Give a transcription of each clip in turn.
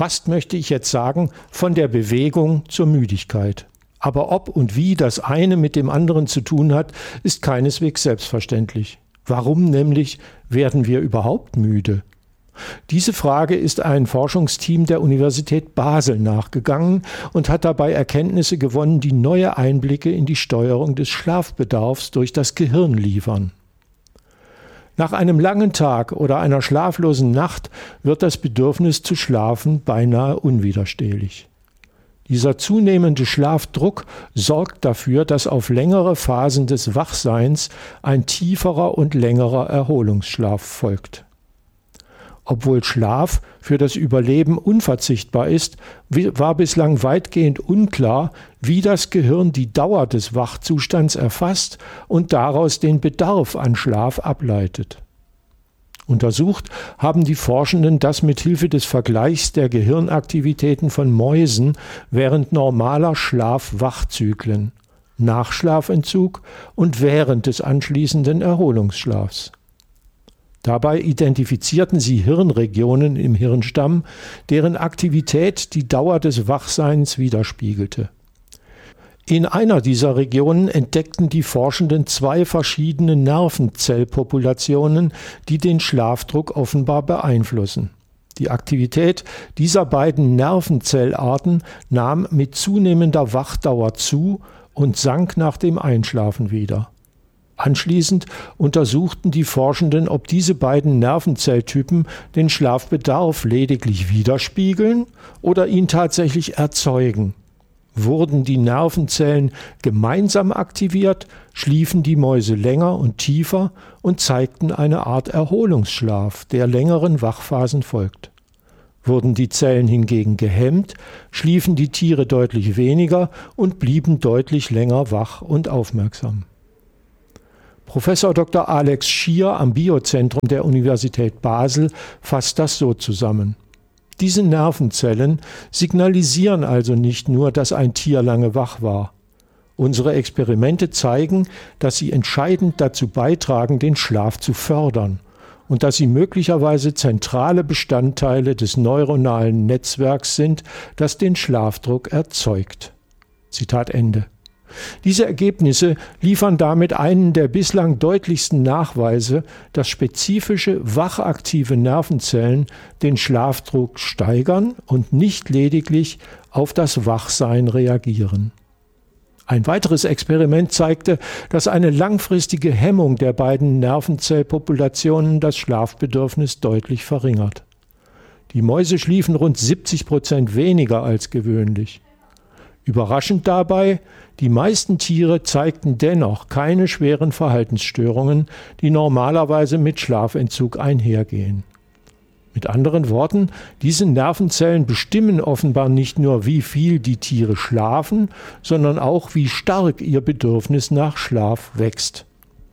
Fast möchte ich jetzt sagen, von der Bewegung zur Müdigkeit. Aber ob und wie das eine mit dem anderen zu tun hat, ist keineswegs selbstverständlich. Warum nämlich werden wir überhaupt müde? Diese Frage ist ein Forschungsteam der Universität Basel nachgegangen und hat dabei Erkenntnisse gewonnen, die neue Einblicke in die Steuerung des Schlafbedarfs durch das Gehirn liefern. Nach einem langen Tag oder einer schlaflosen Nacht wird das Bedürfnis zu schlafen beinahe unwiderstehlich. Dieser zunehmende Schlafdruck sorgt dafür, dass auf längere Phasen des Wachseins ein tieferer und längerer Erholungsschlaf folgt. Obwohl Schlaf für das Überleben unverzichtbar ist, war bislang weitgehend unklar, wie das Gehirn die Dauer des Wachzustands erfasst und daraus den Bedarf an Schlaf ableitet. Untersucht haben die Forschenden das mit Hilfe des Vergleichs der Gehirnaktivitäten von Mäusen während normaler Schlaf-Wach-Zyklen, nach Schlafentzug und während des anschließenden Erholungsschlafs. Dabei identifizierten sie Hirnregionen im Hirnstamm, deren Aktivität die Dauer des Wachseins widerspiegelte. In einer dieser Regionen entdeckten die Forschenden 2 verschiedene Nervenzellpopulationen, die den Schlafdruck offenbar beeinflussen. Die Aktivität dieser beiden Nervenzellarten nahm mit zunehmender Wachdauer zu und sank nach dem Einschlafen wieder. Anschließend untersuchten die Forschenden, ob diese beiden Nervenzelltypen den Schlafbedarf lediglich widerspiegeln oder ihn tatsächlich erzeugen. Wurden die Nervenzellen gemeinsam aktiviert, schliefen die Mäuse länger und tiefer und zeigten eine Art Erholungsschlaf, der längeren Wachphasen folgt. Wurden die Zellen hingegen gehemmt, schliefen die Tiere deutlich weniger und blieben deutlich länger wach und aufmerksam. Professor Dr. Alex Schier am Biozentrum der Universität Basel fasst das so zusammen. Diese Nervenzellen signalisieren also nicht nur, dass ein Tier lange wach war. Unsere Experimente zeigen, dass sie entscheidend dazu beitragen, den Schlaf zu fördern und dass sie möglicherweise zentrale Bestandteile des neuronalen Netzwerks sind, das den Schlafdruck erzeugt. Zitat Ende. Diese Ergebnisse liefern damit einen der bislang deutlichsten Nachweise, dass spezifische wachaktive Nervenzellen den Schlafdruck steigern und nicht lediglich auf das Wachsein reagieren. Ein weiteres Experiment zeigte, dass eine langfristige Hemmung der beiden Nervenzellpopulationen das Schlafbedürfnis deutlich verringert. Die Mäuse schliefen rund 70% weniger als gewöhnlich. Überraschend dabei, die meisten Tiere zeigten dennoch keine schweren Verhaltensstörungen, die normalerweise mit Schlafentzug einhergehen. Mit anderen Worten, diese Nervenzellen bestimmen offenbar nicht nur, wie viel die Tiere schlafen, sondern auch, wie stark ihr Bedürfnis nach Schlaf wächst.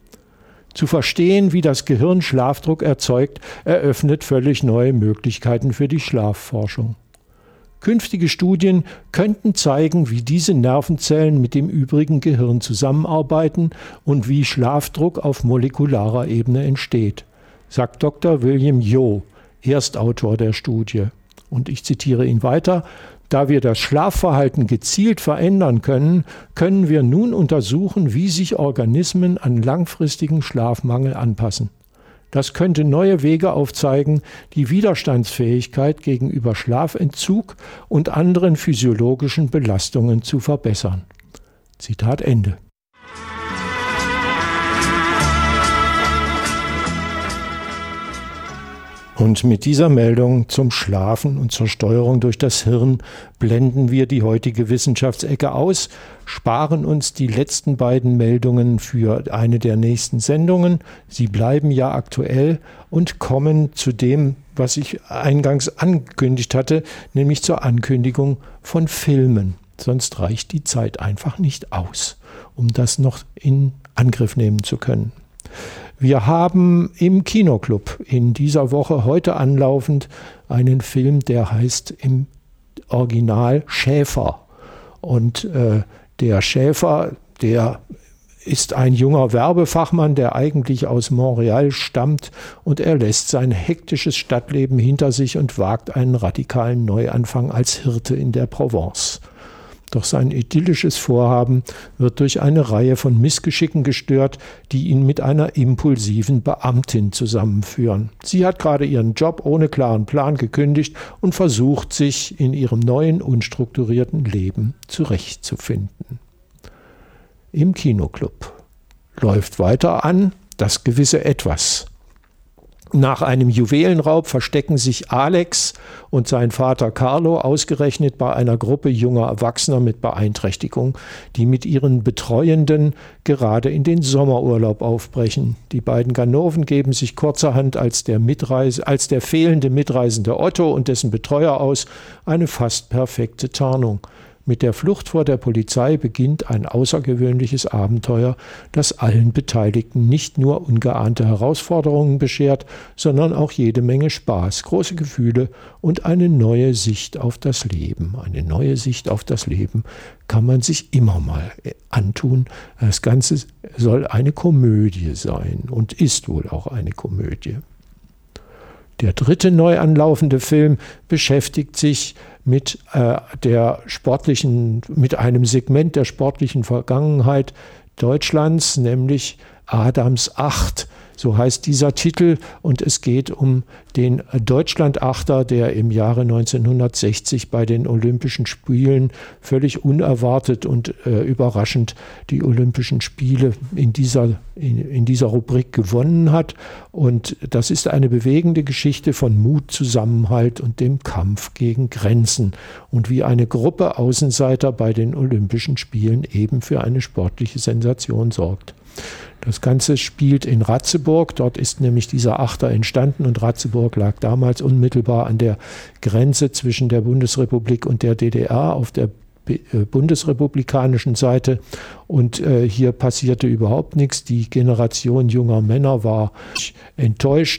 Zu verstehen, wie das Gehirn Schlafdruck erzeugt, eröffnet völlig neue Möglichkeiten für die Schlafforschung. Künftige Studien könnten zeigen, wie diese Nervenzellen mit dem übrigen Gehirn zusammenarbeiten und wie Schlafdruck auf molekularer Ebene entsteht, sagt Dr. William Jo, Erstautor der Studie. Und ich zitiere ihn weiter: Da wir das Schlafverhalten gezielt verändern können, können wir nun untersuchen, wie sich Organismen an langfristigen Schlafmangel anpassen. Das könnte neue Wege aufzeigen, die Widerstandsfähigkeit gegenüber Schlafentzug und anderen physiologischen Belastungen zu verbessern. Zitat Ende. Und mit dieser Meldung zum Schlafen und zur Steuerung durch das Hirn blenden wir die heutige Wissenschaftsecke aus, sparen uns die letzten beiden Meldungen für eine der nächsten Sendungen. Sie bleiben ja aktuell und kommen zu dem, was ich eingangs angekündigt hatte, nämlich zur Ankündigung von Filmen. Sonst reicht die Zeit einfach nicht aus, um das noch in Angriff nehmen zu können. Wir haben im Kinoclub in dieser Woche heute anlaufend einen Film, der heißt im Original Schäfer. Und der Schäfer, der ist ein junger Werbefachmann, der eigentlich aus Montreal stammt, und er lässt sein hektisches Stadtleben hinter sich und wagt einen radikalen Neuanfang als Hirte in der Provence. Doch sein idyllisches Vorhaben wird durch eine Reihe von Missgeschicken gestört, die ihn mit einer impulsiven Beamtin zusammenführen. Sie hat gerade ihren Job ohne klaren Plan gekündigt und versucht, sich in ihrem neuen, unstrukturierten Leben zurechtzufinden. Im Kinoclub läuft weiter an Das gewisse Etwas. Nach einem Juwelenraub verstecken sich Alex und sein Vater Carlo ausgerechnet bei einer Gruppe junger Erwachsener mit Beeinträchtigung, die mit ihren Betreuenden gerade in den Sommerurlaub aufbrechen. Die beiden Ganoven geben sich kurzerhand als der fehlende mitreisende Otto und dessen Betreuer aus, eine fast perfekte Tarnung. Mit der Flucht vor der Polizei beginnt ein außergewöhnliches Abenteuer, das allen Beteiligten nicht nur ungeahnte Herausforderungen beschert, sondern auch jede Menge Spaß, große Gefühle und eine neue Sicht auf das Leben. Eine neue Sicht auf das Leben kann man sich immer mal antun. Das Ganze soll eine Komödie sein und ist wohl auch eine Komödie. Der dritte neu anlaufende Film beschäftigt sich mit einem Segment der sportlichen Vergangenheit Deutschlands, nämlich Adams Acht. So heißt dieser Titel, und es geht um den Deutschlandachter, der im Jahre 1960 bei den Olympischen Spielen völlig unerwartet und überraschend die Olympischen Spiele in dieser Rubrik gewonnen hat. Und das ist eine bewegende Geschichte von Mut, Zusammenhalt und dem Kampf gegen Grenzen und wie eine Gruppe Außenseiter bei den Olympischen Spielen eben für eine sportliche Sensation sorgt. Das Ganze spielt in Ratzeburg, dort ist nämlich dieser Achter entstanden, und Ratzeburg lag damals unmittelbar an der Grenze zwischen der Bundesrepublik und der DDR auf der bundesrepublikanischen Seite, und hier passierte überhaupt nichts. Die Generation junger Männer war enttäuscht